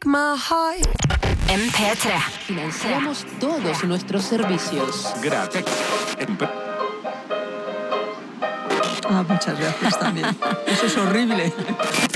MP3. Financiamos todos nuestros servicios. Gracias. Muchas gracias también. Eso es horrible.